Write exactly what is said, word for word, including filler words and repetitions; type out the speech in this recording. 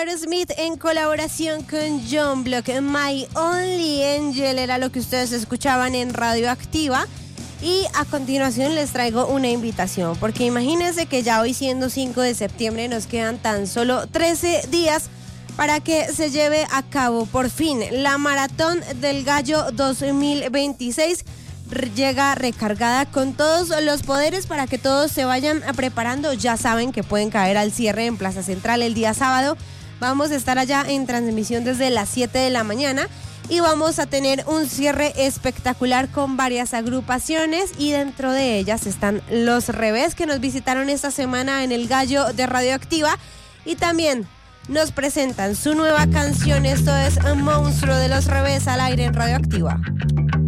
Smith en colaboración con John Block, My Only Angel era lo que ustedes escuchaban en Radioactiva. Y a continuación les traigo una invitación, porque imagínense que ya hoy, siendo cinco de septiembre, nos quedan tan solo trece días para que se lleve a cabo por fin la Maratón del Gallo dos mil veintiséis. Llega recargada con todos los poderes para que todos se vayan preparando. Ya saben que pueden caer al cierre en Plaza Central el día sábado. Vamos a estar allá en transmisión desde las siete de la mañana y vamos a tener un cierre espectacular con varias agrupaciones, y dentro de ellas están Los Revés, que nos visitaron esta semana en el Gallo de Radioactiva, y también nos presentan su nueva canción. Esto es Monstruo de Los Revés al aire en Radioactiva.